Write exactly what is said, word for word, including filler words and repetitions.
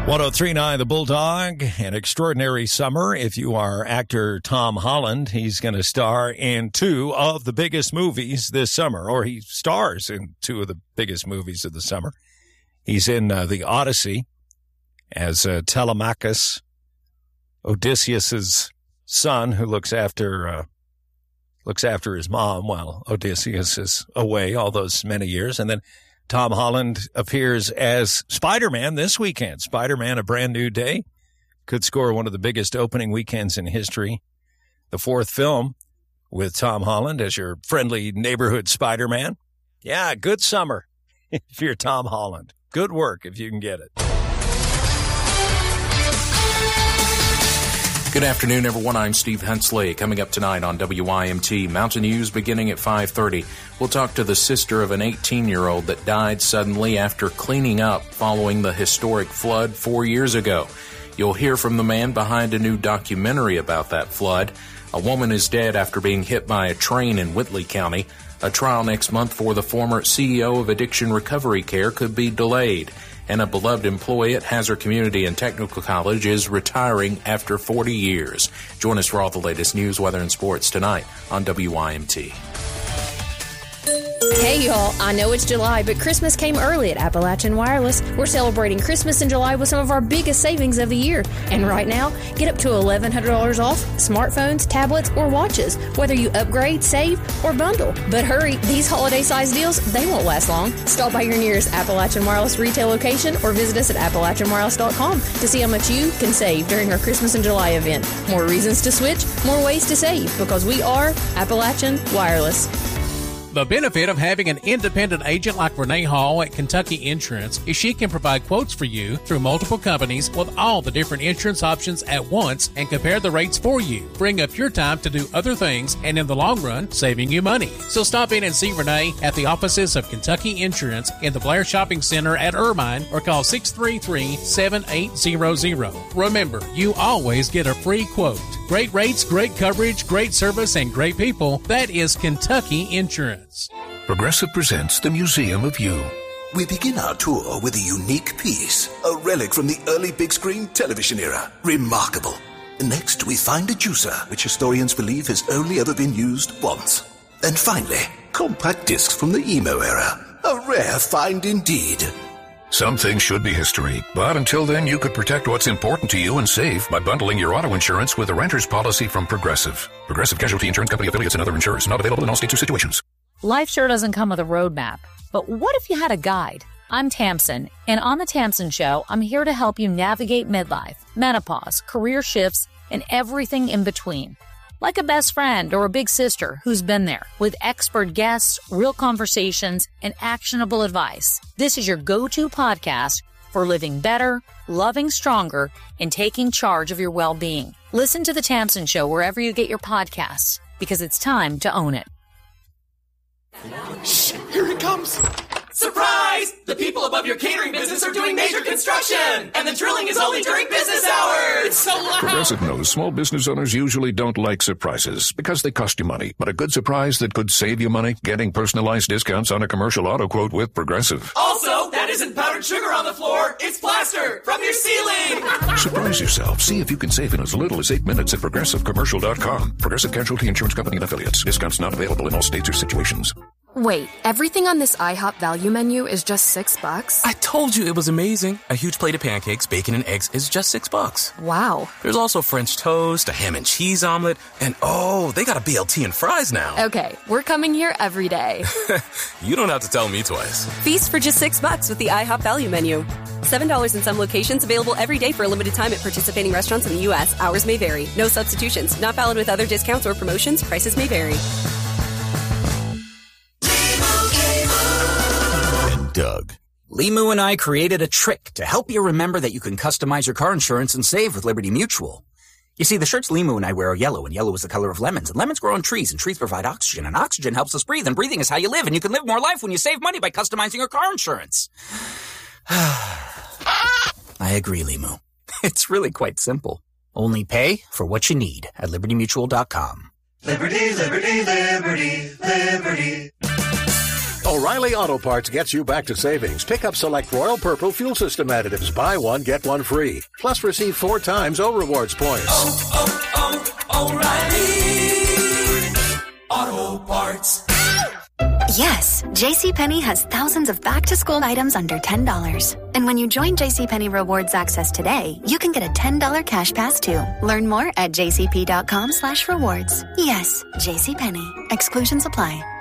one oh three point nine The Bulldog, An Extraordinary Summer. If you are actor Tom Holland, he's going to star in two of the biggest movies this summer, or he stars in two of the biggest movies of the summer. He's in uh, The Odyssey as uh, Telemachus, Odysseus's son, who looks after uh, looks after his mom while Odysseus is away all those many years. And then Tom Holland appears as Spider-Man this weekend. Spider-Man, A Brand New Day could score one of the biggest opening weekends in history. The fourth film with Tom Holland as your friendly neighborhood Spider-Man. Yeah, good summer if you're Tom Holland. Good work if you can get it. Good afternoon, everyone. I'm Steve Hensley. Coming up tonight on W I M T, Mountain News beginning at five thirty. We'll talk to the sister of an eighteen-year-old that died suddenly after cleaning up following the historic flood four years ago. You'll hear from the man behind a new documentary about that flood. A woman is dead after being hit by a train in Whitley County. A trial next month for the former C E O of Addiction Recovery Care could be delayed. And a beloved employee at Hazard Community and Technical College is retiring after forty years. Join us for all the latest news, weather, and sports tonight on W I M T. Hey, y'all. I know it's July, but Christmas came early at Appalachian Wireless. We're celebrating Christmas in July with some of our biggest savings of the year. And right now, get up to eleven hundred dollars off smartphones, tablets, or watches, whether you upgrade, save, or bundle. But hurry, these holiday-sized deals, they won't last long. Stop by your nearest Appalachian Wireless retail location or visit us at appalachian wireless dot com to see how much you can save during our Christmas in July event. More reasons to switch, more ways to save, because we are Appalachian Wireless. The benefit of having an independent agent like Renee Hall at Kentucky Insurance is she can provide quotes for you through multiple companies with all the different insurance options at once and compare the rates for you, freeing up your time to do other things and in the long run, saving you money. So stop in and see Renee at the offices of Kentucky Insurance in the Blair Shopping Center at Irvine or call six three three, seven eight zero zero. Remember, you always get a free quote. Great rates, great coverage, great service, and great people. That is Kentucky Insurance. Progressive presents the Museum of You. We begin our tour with a unique piece, a relic from the early big screen television era. Remarkable. Next, we find a juicer, which historians believe has only ever been used once. And finally, compact discs from the emo era. A rare find indeed. Some things should be history, but until then you could protect what's important to you and save by bundling your auto insurance with a renter's policy from Progressive. Progressive Casualty Insurance Company affiliates and other insurers. Not available in all states or situations. Life sure doesn't come with a roadmap, but what if you had a guide? I'm Tamsin, and on The Tamsin Show, I'm here to help you navigate midlife, menopause, career shifts, and everything in between. Like a best friend or a big sister who's been there, with expert guests, real conversations, and actionable advice. This is your go-to podcast for living better, loving stronger, and taking charge of your well-being. Listen to The Tamsin Show wherever you get your podcasts, because it's time to own it. Shh, here it comes. Surprise! The people above your catering business are doing major construction, and the drilling is only during business hours. It's so loud. Progressive knows small business owners usually don't like surprises because they cost you money. But a good surprise that could save you money? Getting personalized discounts on a commercial auto quote with Progressive. Also, that isn't powdered sugar on the floor. It's plaster from your ceiling. Surprise yourself. See if you can save in as little as eight minutes at progressive commercial dot com. Progressive Casualty Insurance Company and affiliates. Discounts not available in all states or situations. Wait, everything on this IHOP value menu is just six bucks? I told you it was amazing. A huge plate of pancakes, bacon, and eggs is just six bucks. Wow. There's also French toast, a ham and cheese omelet, and oh, they got a B L T and fries now. Okay, we're coming here every day. You don't have to tell me twice. Feast for just six bucks with the IHOP value menu. Seven dollars in some locations, available every day for a limited time at participating restaurants in the U S. Hours may vary. No substitutions. Not valid with other discounts or promotions. Prices may vary. Doug. Limu and I created a trick to help you remember that you can customize your car insurance and save with Liberty Mutual. You see, the shirts Limu and I wear are yellow, and yellow is the color of lemons, and lemons grow on trees, and trees provide oxygen, and oxygen helps us breathe, and breathing is how you live, and you can live more life when you save money by customizing your car insurance. I agree, Limu. It's really quite simple. Only pay for what you need at liberty mutual dot com. Liberty, liberty, liberty, liberty. All O'Reilly Auto Parts gets you back to savings. Pick up select Royal Purple fuel system additives. Buy one, get one free. Plus receive four times O Rewards points. Oh, oh, oh, O'Reilly Auto Parts. Yes, JCPenney has thousands of back-to-school items under ten dollars. And when you join JCPenney Rewards Access today, you can get a ten dollars cash pass too. Learn more at jcp.com slash rewards. Yes, JCPenney. Exclusions apply.